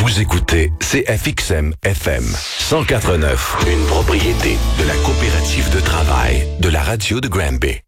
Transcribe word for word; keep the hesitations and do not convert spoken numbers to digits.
Vous écoutez C F X M F M cent quatre neuf, une propriété de la coopérative de travail de la radio de Granby.